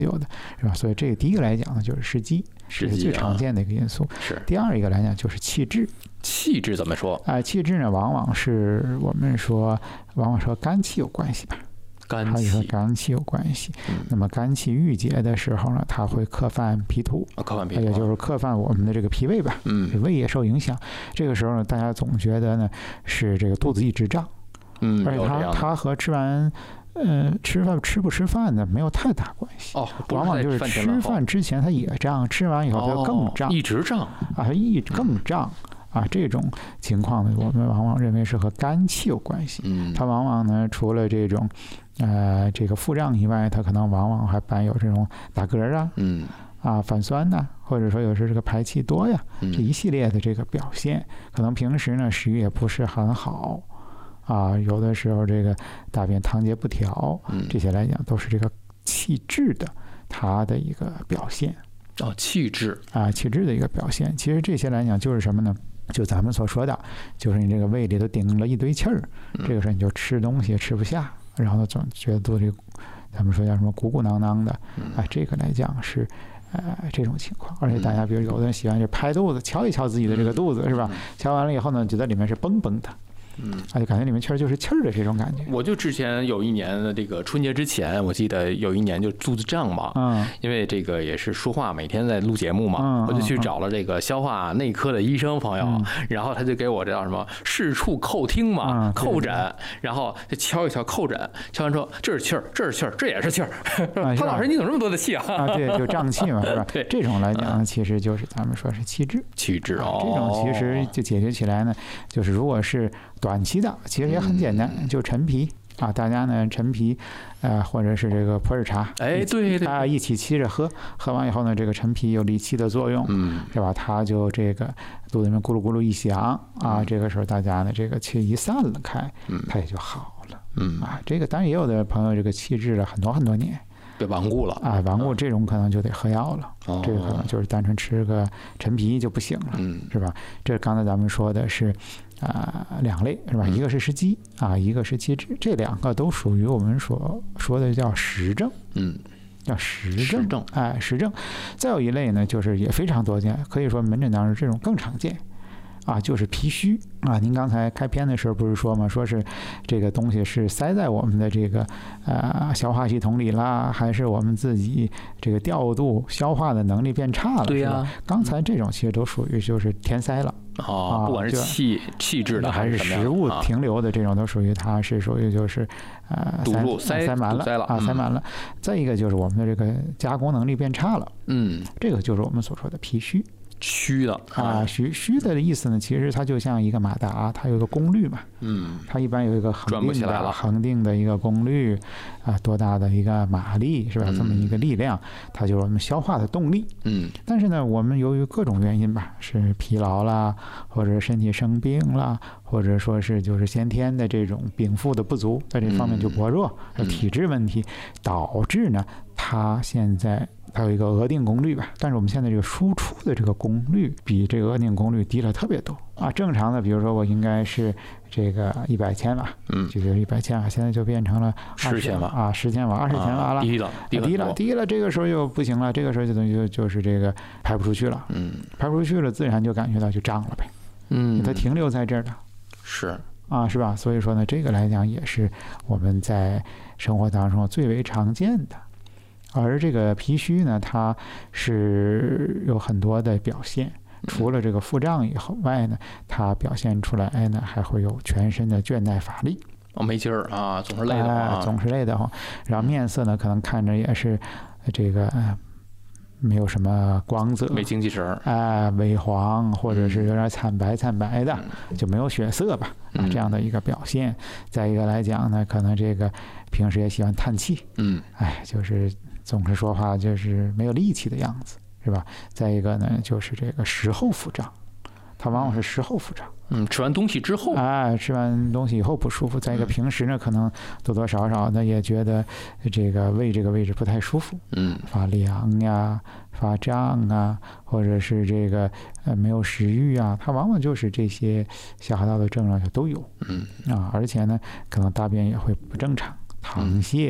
有的，是吧？所以这个第一个来讲呢，就是时机，这是最常见的一个因素。 是。 第二一个来讲就是气质。 气质怎么说？ 气质呢，往往是我们说，往往说肝气有关系吧。 肝气和肝气有关系。那么肝气郁结的时候呢，它会克犯脾土，也就是克犯我们的这个脾胃吧。胃也受影响。这个时候呢，大家总觉得呢是这个肚子一直胀。而且它和吃完吃不吃饭呢没有太大关系。往往就是吃饭之前它也胀，吃完以后它更胀， 一直胀更胀。这种情况呢，我们往往认为是和肝气有关系。它往往呢，除了这种，这个腹胀以外，它可能往往还伴有这种打嗝反酸呐，或者说有时这个排气多呀，这一系列的这个表现，可能平时呢食欲也不是很好，有的时候这个大便溏结不调，这些来讲都是这个气滞的它的一个表现。 气滞气滞的一个表现。其实这些来讲就是什么呢？就咱们所说的，就是你这个胃里头顶了一堆气儿，这个时候你就吃东西也吃不下，然后呢总觉得肚里咱们说叫什么鼓鼓囊囊的，这个来讲是这种情况。而且大家比如有的人喜欢就拍肚子，敲一敲自己的这个肚子，是吧？敲完了以后呢，觉得里面是嘣嘣的。就感觉里面气儿就是气儿的这种感觉。 我就之前有一年的这个春节之前，我记得有一年就肚子胀嘛，因为这个也是说话，每天在录节目嘛，我就去找了这个消化内科的医生朋友，然后他就给我这叫什么视触叩听嘛，叩诊，然后就敲一敲叩诊，敲完说这是气儿，这是气儿，这也是气儿。潘老师你怎么这么多的气啊？ 对，就胀气嘛，是吧？ 对， 这种来讲其实就是咱们说是气滞。 气滞这种其实就解决起来呢，就是如果是短期的，其实也很简单，就陈皮大家呢陈皮或者是这个普洱茶， 对， 一起沏着喝，喝完以后呢，这个陈皮有理气的作用，是吧？它就这个肚子里面咕噜咕噜一响这个时候大家呢这个气一散了开，它也就好了。这个当然也有的朋友这个气滞了很多很多年， 被顽固了顽固这种可能就得喝药了。这个可能就是单纯吃个陈皮就不行了，是吧？这刚才咱们说的是两类，是吧？一个是时机一个是气滞，这两个都属于我们所说的叫实症，叫实症，实症。再有一类呢，就是也非常多见，可以说门诊当中这种更常见。就是脾虚您刚才开篇的时候不是说吗？说是这个东西是塞在我们的这个消化系统里啦，还是我们自己这个调度消化的能力变差了？ 对呀， 刚才这种其实都属于就是填塞了不管是气滞的还是食物停留的这种，都属于它是属于就是堵住塞满了塞满了。再一个就是我们的这个加工能力变差了，这个就是我们所说的脾虚。 虚的虚的意思呢，其实它就像一个马达，它有一个功率嘛，它一般有一个恒定的一个功率多大的一个马力，是吧？这么一个力量，它就是我们消化的动力。但是呢，我们由于各种原因吧，是疲劳啦，或者身体生病啦，或者说是就是先天的这种禀赋的不足，在这方面就薄弱，体质问题导致呢，它现在它有一个额定功率吧，但是我们现在这个输出的这个功率比这个额定功率低了特别多正常的，比如说我应该是这个100千瓦，就是100千瓦，现在就变成了 10千瓦 10千瓦、20千瓦了，低了，这个时候就不行了，这个时候就等于就是这个排不出去了，排不出去了，自然就感觉到就胀了呗，它停留在这儿了，是吧？所以说呢，这个来讲也是我们在生活当中最为常见的。而这个脾虚呢，它是有很多的表现，除了这个腹胀以外呢，它表现出来呢还会有全身的倦怠乏力， 没劲儿总是累的总是累的然后面色呢可能看着也是这个没有什么光泽， 没精气神微黄或者是有点惨白的，就没有血色吧这样的一个表现。再一个来讲呢，可能这个平时也喜欢叹气，就是总是说话就是没有力气的样子，是吧？再一个呢，就是这个食后腹胀，它往往是食后腹胀。 吃完东西之后吃完东西以后不舒服。再一个，平时呢可能多多少少的也觉得这个胃这个位置不太舒服，发凉呀、发胀啊，或者是这个没有食欲啊，它往往就是这些消化道的症状就都有。而且呢，可能大便也会不正常、溏泻。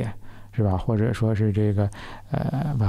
是吧？或者说是这个瓦